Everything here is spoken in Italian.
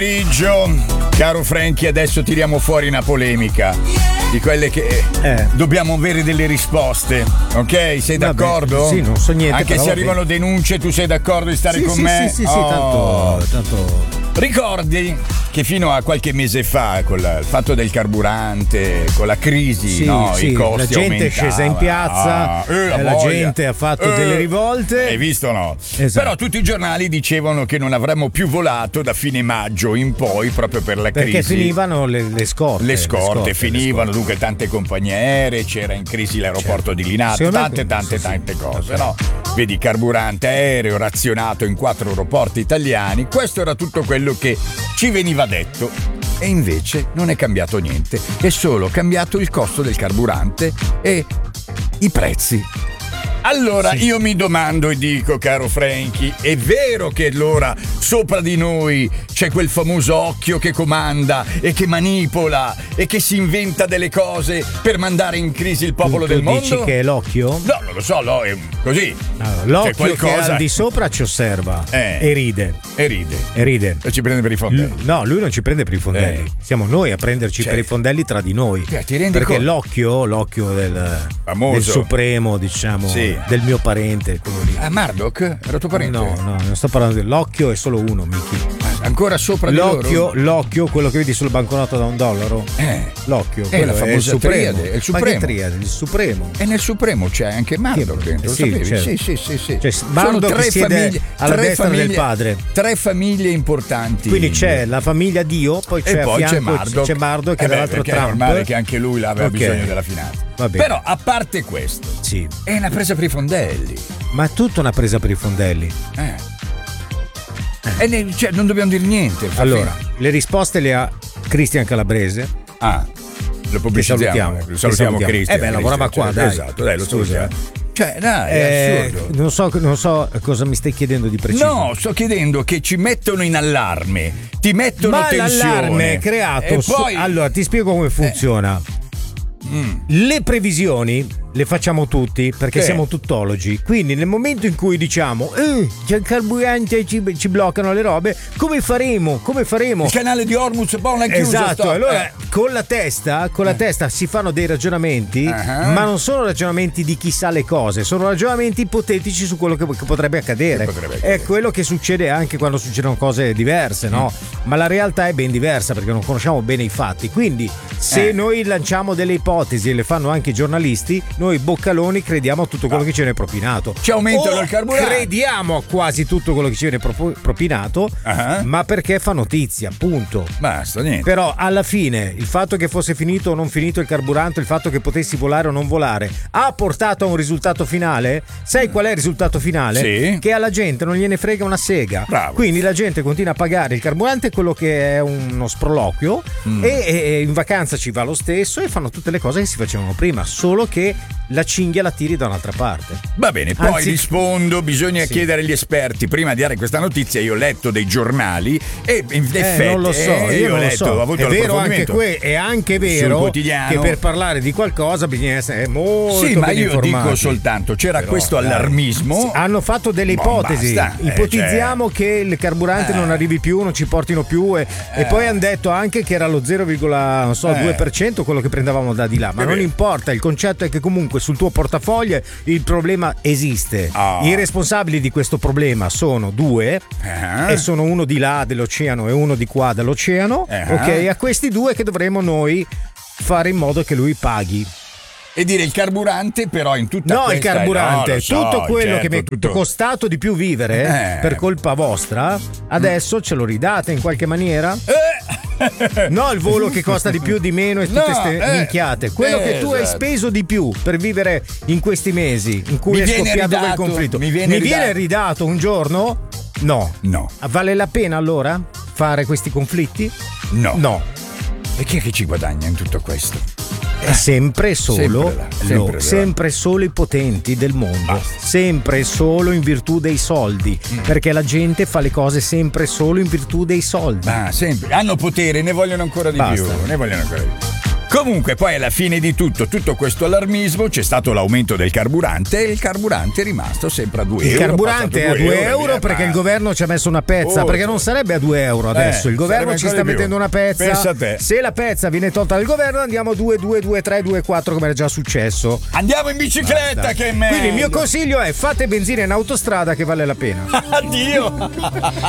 Caro Frankie, adesso tiriamo fuori una polemica di quelle che dobbiamo avere delle risposte, ok? Sei d'accordo? Sì, non so niente. Anche se arrivano denunce, tu sei d'accordo di stare con me? Sì, tanto. Ricordi che fino a qualche mese fa, con il fatto del carburante, con la crisi, i costi la gente è scesa in piazza, la gente ha fatto delle rivolte. Hai visto, no? Esatto. Però tutti i giornali dicevano che non avremmo più volato da fine maggio in poi, proprio per la crisi. Perché finivano le scorte. Le scorte finivano, dunque tante compagnie aeree, c'era in crisi l'aeroporto di Linate, tante cose, no? Vedi, carburante aereo razionato in 4 aeroporti italiani, questo era tutto quello che ci veniva detto. E invece non è cambiato niente, è solo cambiato il costo del carburante e i prezzi. Allora io mi domando e dico, caro Frankie, è vero che allora sopra di noi c'è quel famoso occhio che comanda e che manipola e che si inventa delle cose per mandare in crisi il popolo del mondo? Dici che è l'occhio? No, non lo so, no, è così. Allora, l'occhio qualcosa che al di sopra ci osserva e ride. E ci prende per i fondelli. No, lui non ci prende per i fondelli. Siamo noi a prenderci per i fondelli tra di noi. Ti rendi perché conto? l'occhio del supremo, diciamo, del mio parente, quello lì. Murdoch? Era tuo parente? No, non sto parlando dell'occhio, è solo uno, Miki. Ancora sopra di loro? L'occhio, quello che vedi sul banconoto da $1. L'occhio, è la famosa è il supremo. Triade, è il supremo. Ma che triade? Il supremo. E nel supremo c'è anche Murdoch dentro, lo sapevi? Certo. Sì. Cioè, Murdoch siede alla destra del padre. 3 famiglie importanti. Quindi c'è la famiglia Dio, poi c'è a fianco c'è Murdoch che è dall'altro Trump. È normale che anche lui aveva bisogno della finanza. Però a parte questo, è una presa per i fondelli. Ma è tutta una presa per i fondelli. Cioè, non dobbiamo dire niente. Allora, le risposte le ha Cristian Calabrese. Lo pubblicizziamo. Salutiamo Cristian. Lavorava qua, dai. Esatto, dai, lo salutiamo. Cioè, dai, è assurdo. Non so cosa mi stai chiedendo di preciso. No, sto chiedendo che ci mettono in allarme, ti mettono tensione. Ma l'allarme è creato. Poi... Allora, ti spiego come funziona. Le previsioni le facciamo tutti perché siamo tuttologi. Quindi nel momento in cui diciamo c'è il carburante, ci bloccano le robe, come faremo? Il canale di Hormuz è chiuso. Esatto, allora con la testa si fanno dei ragionamenti, ma non sono ragionamenti di chi sa le cose, sono ragionamenti ipotetici su quello che potrebbe accadere. È quello che succede anche quando succedono cose diverse, no? Ma la realtà è ben diversa perché non conosciamo bene i fatti. Quindi se noi lanciamo delle ipotesi e le fanno anche i giornalisti, noi boccaloni crediamo a tutto quello che ci viene propinato. Ci aumentano il carburante. Crediamo a quasi tutto quello che ci viene propinato, ma perché fa notizia, punto. Basta, niente. Però alla fine il fatto che fosse finito o non finito il carburante, il fatto che potessi volare o non volare, ha portato a un risultato finale. Sai qual è il risultato finale? Che alla gente non gliene frega una sega. Bravo. Quindi la gente continua a pagare il carburante, quello che è uno sproloquio, e in vacanza ci va lo stesso e fanno tutte le cose che si facevano prima, solo che la cinghia la tiri da un'altra parte. Va bene, poi rispondo, bisogna chiedere agli esperti. Prima di dare questa notizia io ho letto dei giornali e in effetti non lo so, io ho letto, ho avuto è vero anche è anche vero che per parlare di qualcosa bisogna essere molto ben ma io informati. dico soltanto c'era questo allarmismo. Hanno fatto delle ipotesi. Ipotizziamo che il carburante non arrivi più, non ci portino più e poi hanno detto anche che era lo 2% quello che prendevamo da di là, ma non importa, il concetto è che comunque sul tuo portafoglio il problema esiste. I responsabili di questo problema sono 2 e sono uno di là dell'oceano e uno di qua dell'oceano. Ok, a questi 2 che dovremo noi fare in modo che lui paghi. E dire il carburante però in tutta questa... il carburante, tutto quello che mi è costato di più vivere per colpa vostra, adesso ce lo ridate in qualche maniera? No, il volo che costa di più, di meno e tutte queste minchiate. Quello che tu hai speso di più per vivere in questi mesi in cui è scoppiato quel conflitto mi viene ridato un giorno? No. Vale la pena allora fare questi conflitti? No. E chi è che ci guadagna in tutto questo? È sempre solo i potenti del mondo, sempre solo in virtù dei soldi, perché la gente fa le cose sempre solo in virtù dei soldi. Sempre. Hanno potere, ne vogliono ancora di più. Comunque poi alla fine di tutto questo allarmismo c'è stato l'aumento del carburante e il carburante è rimasto sempre a 2 euro. Il carburante è a 2 euro perché il governo ci ha messo una pezza, perché non sarebbe a 2 euro adesso, il governo ci sta mettendo una pezza. Pensa a te. Se la pezza viene tolta dal governo andiamo a 2, 2, 2, 3, 2, 4 come era già successo. Andiamo in bicicletta. Che è meglio. Quindi il mio consiglio è fate benzina in autostrada che vale la pena. Addio.